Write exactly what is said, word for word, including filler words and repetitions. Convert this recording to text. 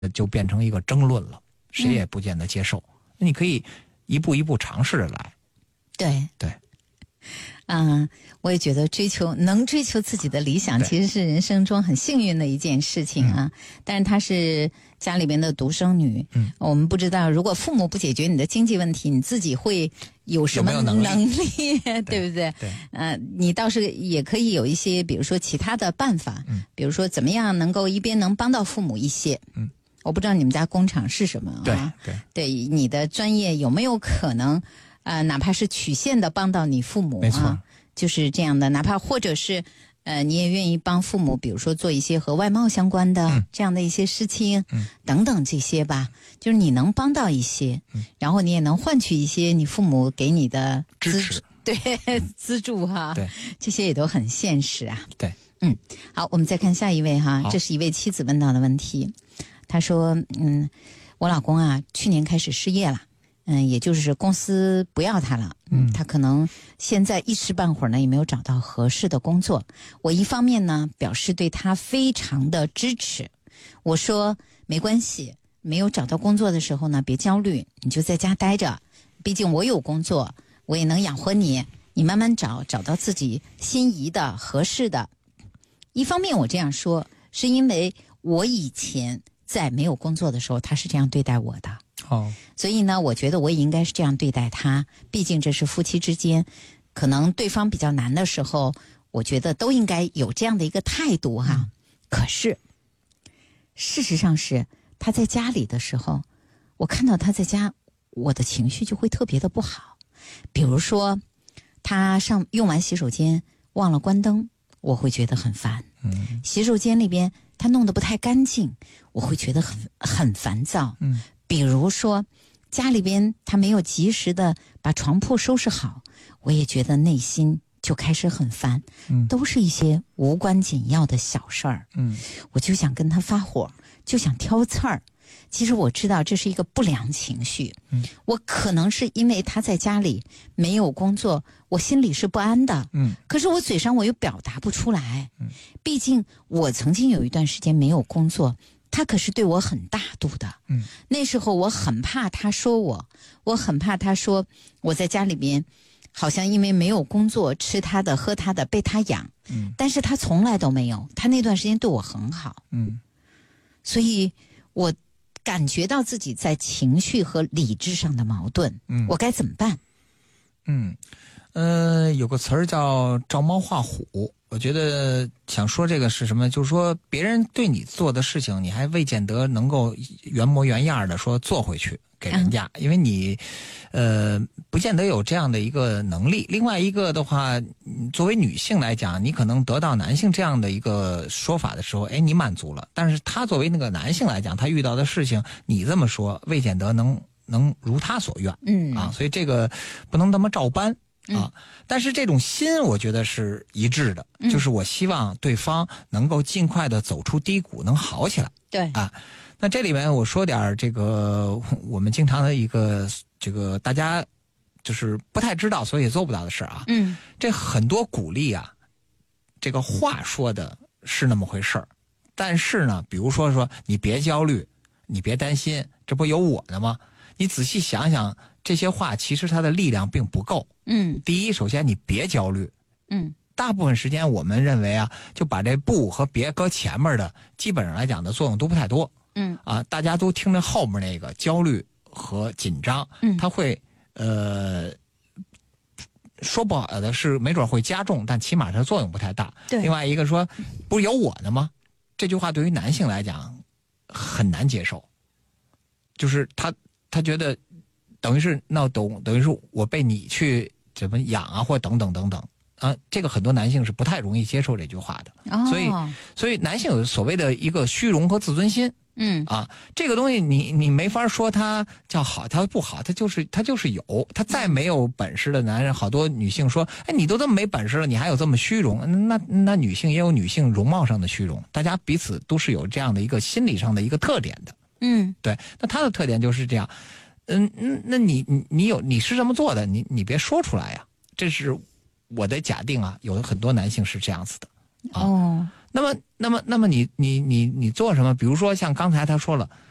就变成一个争论了，谁也不见得接受。嗯、你可以一步一步尝试着来。 对对， 嗯，我也觉得追求能追求自己的理想，其实是人生中很幸运的一件事情啊。嗯、但是她是家里边的独生女，嗯，我们不知道如果父母不解决你的经济问题，你自己会有什么能力， 有没有能力对, 对不对？ 对， 呃，你倒是也可以有一些，比如说其他的办法，嗯，比如说怎么样能够一边能帮到父母一些，嗯，我不知道你们家工厂是什么啊？ 对对对，你的专业有没有可能？呃，哪怕是曲线的帮到你父母啊， 没错， 就是这样的。哪怕或者是呃，你也愿意帮父母，比如说做一些和外贸相关的、嗯、这样的一些事情，嗯，等等这些吧。就是你能帮到一些，嗯，然后你也能换取一些你父母给你的支持， 对资助哈， 对， 这些也都很现实啊。 对， 嗯，好，我们再看下一位哈，这是一位妻子问到的问题，他说，嗯，我老公啊，去年开始失业了。嗯，也就是公司不要他了，嗯，他可能现在一时半会儿呢也没有找到合适的工作。我一方面呢表示对他非常的支持，我说没关系，没有找到工作的时候呢别焦虑，你就在家待着，毕竟我有工作，我也能养活你，你慢慢找，找到自己心仪的合适的。一方面我这样说是因为我以前在没有工作的时候他是这样对待我的。 哦， 所以呢，我觉得我也应该是这样对待他。毕竟这是夫妻之间，可能对方比较难的时候，我觉得都应该有这样的一个态度哈。嗯、可是，事实上是他在家里的时候，我看到他在家，我的情绪就会特别的不好。比如说，他上用完洗手间忘了关灯，我会觉得很烦。嗯，洗手间里边他弄得不太干净，我会觉得很很烦躁。嗯。比如说家里边他没有及时的把床铺收拾好，我也觉得内心就开始很烦，嗯，都是一些无关紧要的小事儿，嗯，我就想跟他发火，就想挑刺儿。其实我知道这是一个不良情绪，嗯，我可能是因为他在家里没有工作，我心里是不安的，嗯，可是我嘴上我又表达不出来，嗯，毕竟我曾经有一段时间没有工作。他可是对我很大度的，嗯，那时候我很怕他说我，我很怕他说我在家里边，好像因为没有工作，吃他的喝他的，被他养，嗯，但是他从来都没有，他那段时间对我很好，嗯，所以我感觉到自己在情绪和理智上的矛盾，嗯，我该怎么办？ 嗯，呃，有个词儿叫照猫画虎。我觉得想说这个是什么，就是说别人对你做的事情，你还未见得能够原模原样的说做回去给人家，因为你呃不见得有这样的一个能力。另外一个的话，作为女性来讲，你可能得到男性这样的一个说法的时候，哎，你满足了，但是他作为那个男性来讲，他遇到的事情你这么说未见得能能如他所愿，嗯啊，所以这个不能那么照搬啊，但是这种心我觉得是一致的，嗯，就是我希望对方能够尽快的走出低谷，能好起来。 对啊，那这里面我说点这个我们经常的一个这个大家就是不太知道，所以也做不到的事啊。嗯，这很多鼓励啊，这个话说的是那么回事儿，但是呢，比如说说你别焦虑，你别担心，这不有我呢吗？你仔细想想。这些话其实它的力量并不够。嗯，第一，首先你别焦虑。嗯，大部分时间我们认为啊，就把这不和别搁前面的，基本上来讲的作用都不太多。嗯，啊，大家都听着后面那个焦虑和紧张，嗯，它会呃说不好的是没准会加重，但起码它作用不太大。 对。 另外一个说，不是有我呢吗？这句话对于男性来讲很难接受，就是他他觉得。等于是那等等于是我被你去怎么养啊，或等等等等啊，这个很多男性是不太容易接受这句话的。哦，所以所以男性有所谓的一个虚荣和自尊心。嗯啊，这个东西你你没法说他叫好，他不好，他就是他就是有，他再没有本事的男人，好多女性说，哎，你都这么没本事了，你还有这么虚荣？那那女性也有女性容貌上的虚荣，大家彼此都是有这样的一个心理上的一个特点的。嗯，对，那他的特点就是这样。嗯，那你你你有你是这么做的，你你别说出来呀，这是我的假定啊。有很多男性是这样子的啊。哦，那么那么那么你你你你做什么？比如说像刚才他说了，